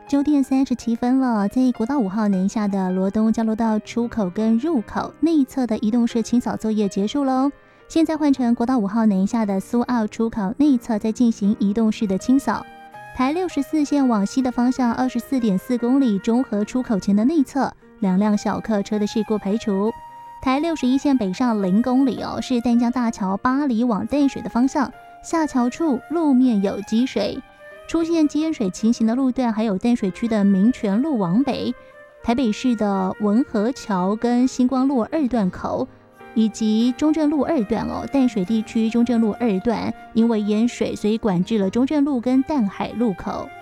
9点37分了，在国道5号南下的罗东交流道出口跟入口内侧的移动式清扫作业结束喽。现在换成国道5号南下的苏澳出口内侧在进行移动式的清扫。台64线往西的方向24.4公里中和出口前的内侧2辆小客车的事故排除。台61线北上0公里是淡江大桥8里往淡水的方向，下桥处路面有积水。出现积淹水情形的路段还有淡水区的民权路往北、台北市的文和桥跟星光路2段口，以及中正路2段淡水地区中正路2段因为淹水，所以管制了中正路跟淡海路口。